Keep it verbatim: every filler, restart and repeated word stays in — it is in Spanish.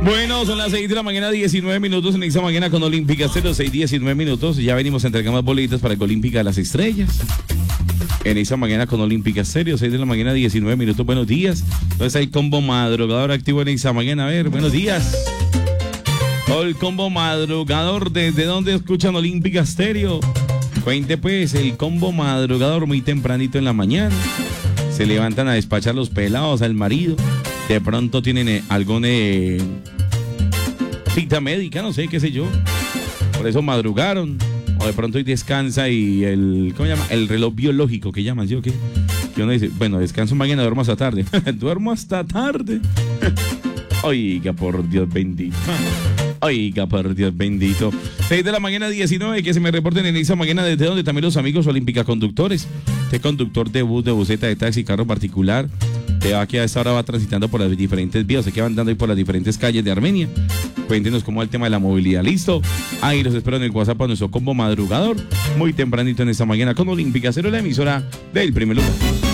Bueno, son las seis de la mañana, diecinueve minutos en esta mañana con Olímpica cero seis, diecinueve minutos. Ya venimos a entregar más bolitas para el Olímpica de las Estrellas. En esta mañana con Olímpica Serio, seis de la mañana, diecinueve minutos. Buenos días. Entonces hay combo madrugador activo en esta mañana. A ver, buenos días. Oh, el combo madrugador, ¿desde dónde escuchan Olímpica Stereo? Cuente pues, el combo madrugador muy tempranito en la mañana. Se levantan a despachar los pelados al marido. De pronto tienen eh, alguna eh, cita médica, no sé, qué sé yo. Por eso madrugaron. O de pronto hoy descansa y el, ¿cómo se llama? El reloj biológico, que llaman, ¿sí o qué? Que uno dice, bueno, descanso mañana, duermo hasta tarde. Duermo hasta tarde. Oiga, por Dios bendito. Oiga, por Dios bendito. seis de la mañana, diecinueve, que se me reporten en esa mañana desde donde también los amigos Olímpica Conductores. Este conductor de bus, de buseta, de taxi, carro particular, te va que a esta hora va transitando por las diferentes vías, se quedan dando ahí por las diferentes calles de Armenia. Cuéntenos cómo va el tema de la movilidad. ¿Listo? Ahí los espero en el WhatsApp a nuestro combo madrugador. Muy tempranito en esta mañana con Olímpica Cero, la emisora del primer lugar.